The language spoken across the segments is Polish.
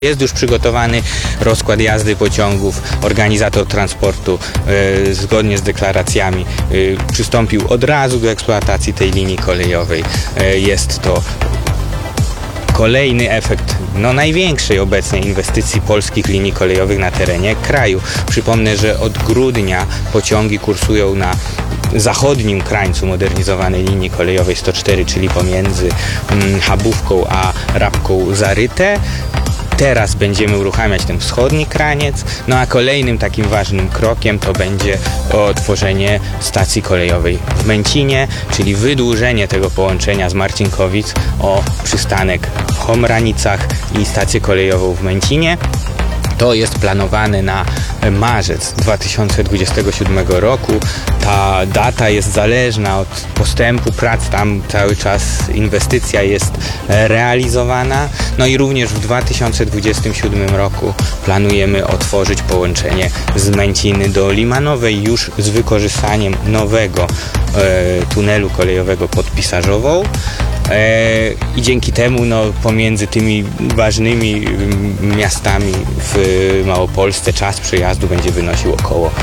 Jest już przygotowany rozkład jazdy pociągów, organizator transportu zgodnie z deklaracjami przystąpił od razu do eksploatacji tej linii kolejowej. Jest to kolejny efekt największej obecnej inwestycji polskich linii kolejowych na terenie kraju. Przypomnę, że od grudnia pociągi kursują na zachodnim krańcu modernizowanej linii kolejowej 104, czyli pomiędzy Chabówką a Rabką Zaryte. Teraz będziemy uruchamiać ten wschodni kraniec, a kolejnym takim ważnym krokiem to będzie otworzenie stacji kolejowej w Męcinie, czyli wydłużenie tego połączenia z Marcinkowic o przystanek w Chomranicach i stację kolejową w Męcinie. To jest planowane na marzec 2027 roku. Ta data jest zależna od postępu prac, tam cały czas inwestycja jest realizowana. I również w 2027 roku planujemy otworzyć połączenie z Męciny do Limanowej już z wykorzystaniem nowego tunelu kolejowego pod Pisarzową. I dzięki temu pomiędzy tymi ważnymi miastami w Małopolsce czas przejazdu będzie wynosił około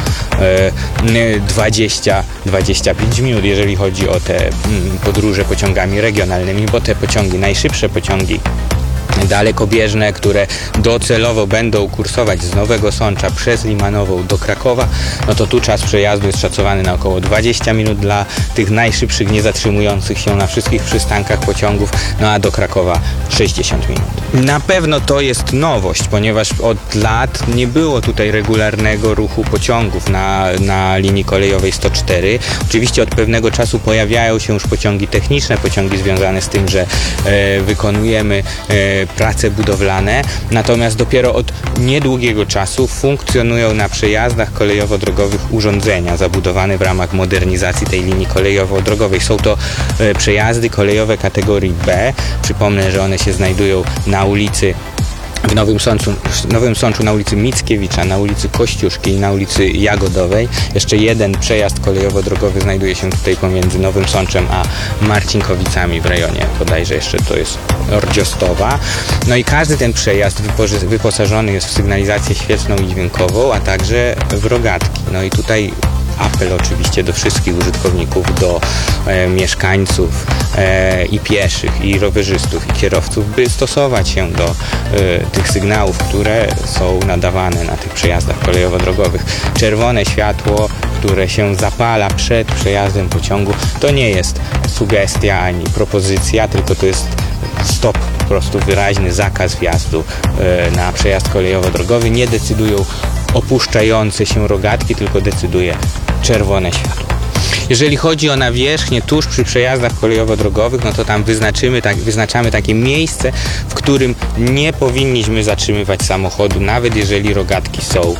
20-25 minut, jeżeli chodzi o te podróże pociągami regionalnymi, bo te pociągi, najszybsze pociągi dalekobieżne, które docelowo będą kursować z Nowego Sącza przez Limanową do Krakowa, to tu czas przejazdu jest szacowany na około 20 minut dla tych najszybszych, nie zatrzymujących się na wszystkich przystankach pociągów, a do Krakowa 60 minut. Na pewno to jest nowość, ponieważ od lat nie było tutaj regularnego ruchu pociągów na linii kolejowej 104. Oczywiście od pewnego czasu pojawiają się już pociągi techniczne, pociągi związane z tym, że wykonujemy prace budowlane, natomiast dopiero od niedługiego czasu funkcjonują na przejazdach kolejowo-drogowych urządzenia zabudowane w ramach modernizacji tej linii kolejowo-drogowej. Są to przejazdy kolejowe kategorii B. Przypomnę, że one się znajdują na ulicy w Nowym Sączu na ulicy Mickiewicza, na ulicy Kościuszki i na ulicy Jagodowej. Jeszcze jeden przejazd kolejowo-drogowy znajduje się tutaj pomiędzy Nowym Sączem a Marcinkowicami w rejonie, bodajże jeszcze to jest Ordziostowa. I każdy ten przejazd wyposażony jest w sygnalizację świetlną i dźwiękową, a także w rogatki. I tutaj apel oczywiście do wszystkich użytkowników, do mieszkańców i pieszych, i rowerzystów, i kierowców, by stosować się do tych sygnałów, które są nadawane na tych przejazdach kolejowo-drogowych. Czerwone światło, które się zapala przed przejazdem pociągu, to nie jest sugestia ani propozycja, tylko to jest stop, po prostu wyraźny zakaz wjazdu na przejazd kolejowo-drogowy. Nie decydują opuszczające się rogatki, tylko decyduje czerwone światło. Jeżeli chodzi o nawierzchnię tuż przy przejazdach kolejowo-drogowych, to tam wyznaczamy takie miejsce, w którym nie powinniśmy zatrzymywać samochodu, nawet jeżeli rogatki są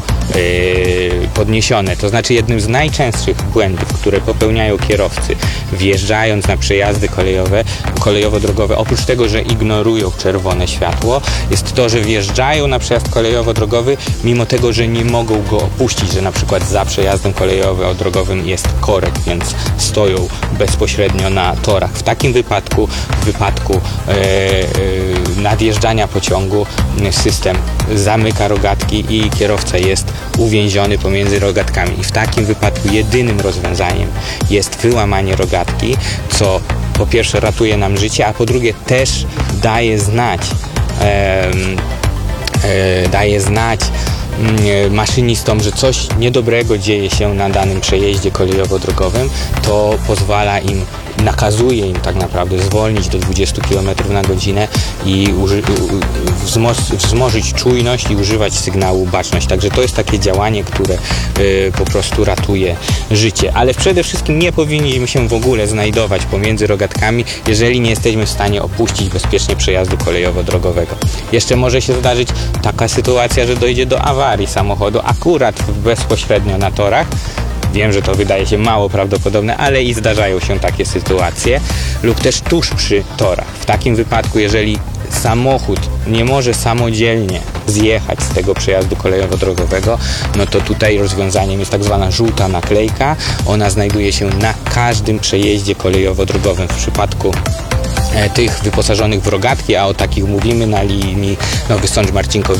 podniesione. To znaczy jednym z najczęstszych błędów, które popełniają kierowcy wjeżdżając na przejazdy kolejowo-drogowe, oprócz tego, że ignorują czerwone światło, jest to, że wjeżdżają na przejazd kolejowo-drogowy, mimo tego, że nie mogą go opuścić, że na przykład za przejazdem kolejowo-drogowym jest korek, więc stoją bezpośrednio na torach. W takim wypadku, nadjeżdżania pociągu, system zamyka rogatki i kierowca jest uwięziony pomiędzy rogatkami. I w takim wypadku jedynym rozwiązaniem jest wyłamanie rogatki, co po pierwsze ratuje nam życie, a po drugie też daje znać maszynistom, że coś niedobrego dzieje się na danym przejeździe kolejowo-drogowym. To pozwala im, nakazuje im tak naprawdę zwolnić do 20 km na godzinę i wzmożyć czujność i używać sygnału baczność. Także to jest takie działanie, które po prostu ratuje życie. Ale przede wszystkim nie powinniśmy się w ogóle znajdować pomiędzy rogatkami, jeżeli nie jesteśmy w stanie opuścić bezpiecznie przejazdu kolejowo-drogowego. Jeszcze może się zdarzyć taka sytuacja, że dojdzie do awarii samochodu akurat bezpośrednio na torach. Wiem, że to wydaje się mało prawdopodobne, ale i zdarzają się takie sytuacje, lub też tuż przy torach. W takim wypadku, jeżeli samochód nie może samodzielnie zjechać z tego przejazdu kolejowo-drogowego, to tutaj rozwiązaniem jest tak zwana żółta naklejka. Ona znajduje się na każdym przejeździe kolejowo-drogowym. W przypadku tych wyposażonych w rogatki, a o takich mówimy na linii Nowy Sącz-Marcinkowice